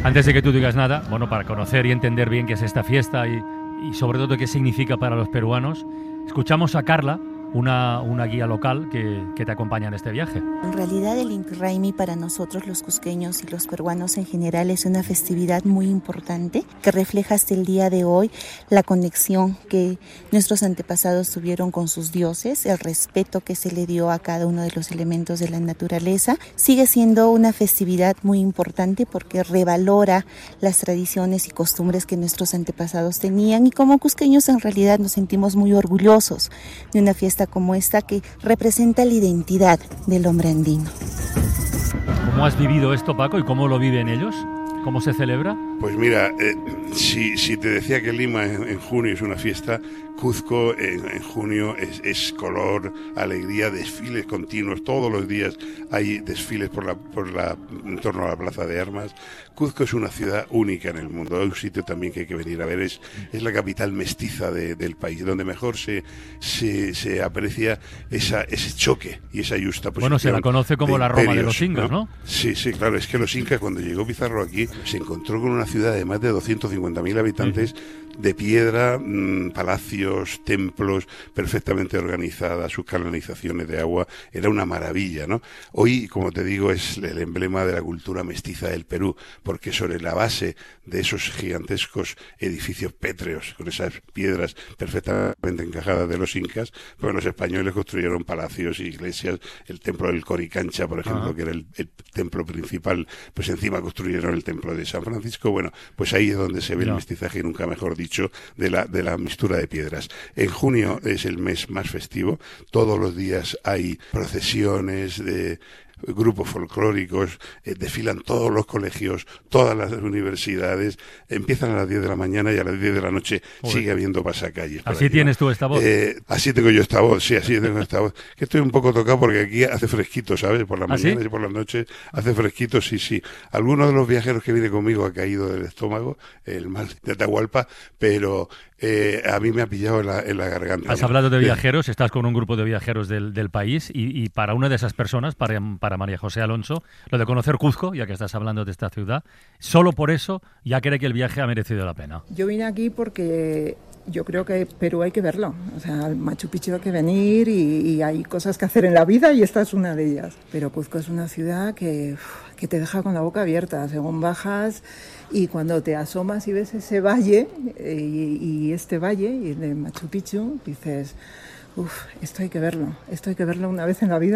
Antes de que tú digas nada, bueno, para conocer y entender bien qué es esta fiesta y sobre todo qué significa para los peruanos, escuchamos a Carla, una guía local que te acompaña en este viaje. En realidad el Inti Raymi para nosotros los cusqueños y los peruanos en general es una festividad muy importante que refleja hasta el día de hoy la conexión que nuestros antepasados tuvieron con sus dioses, el respeto que se le dio a cada uno de los elementos de la naturaleza. Sigue siendo una festividad muy importante porque revalora las tradiciones y costumbres que nuestros antepasados tenían, y como cusqueños en realidad nos sentimos muy orgullosos de una fiesta como esta que representa la identidad del hombre andino. ¿Cómo has vivido esto, Paco, y cómo lo viven ellos? ¿Cómo se celebra? Pues mira, si te decía que Lima en junio es una fiesta, Cuzco en junio es color, alegría, desfiles continuos, todos los días hay desfiles en torno a la Plaza de Armas. Cuzco es una ciudad única en el mundo, es un sitio también que hay que venir a ver, es la capital mestiza del país, donde mejor se aprecia ese choque y esa justaposición. Bueno, se la conoce como la Roma de los incas, ¿no? Sí, claro, es que los incas, cuando llegó Pizarro aquí, se encontró con una ciudad de más de 250.000 habitantes, de piedra, palacios, templos perfectamente organizadas, sus canalizaciones de agua, era una maravilla, ¿no? Hoy, como te digo, es el emblema de la cultura mestiza del Perú, porque sobre la base de esos gigantescos edificios pétreos, con esas piedras perfectamente encajadas de los incas, pues los españoles construyeron palacios, iglesias, el templo del Coricancha, por ejemplo, que era el templo principal, pues encima construyeron el templo de San Francisco. Bueno, pues ahí es donde se ve el mestizaje, nunca mejor dicho, de la mixtura de piedras. En junio es el mes más festivo, todos los días hay procesiones de grupos folclóricos, desfilan todos los colegios, todas las universidades, empiezan a las 10 de la mañana y a las 10 de la noche sigue habiendo pasacalles. ¿Así tienes tú esta voz? Así tengo yo esta voz, sí, así tengo esta voz. Que estoy un poco tocado porque aquí hace fresquito, ¿sabes? Por las mañanas y por las noches hace fresquito, sí. Algunos de los viajeros que viene conmigo ha caído del estómago, el mal de Atahualpa, pero a mí me ha pillado en la garganta. Has hablado de viajeros, estás con un grupo de viajeros del país y para una de esas personas, para María José Alonso, lo de conocer Cuzco, ya que estás hablando de esta ciudad, solo por eso ya cree que el viaje ha merecido la pena. Yo vine aquí porque yo creo que Perú hay que verlo, o sea, al Machu Picchu hay que venir y hay cosas que hacer en la vida y esta es una de ellas. Pero Cuzco es una ciudad que te deja con la boca abierta según bajas, y cuando te asomas y ves ese valle y este valle y de Machu Picchu, dices, esto hay que verlo una vez en la vida.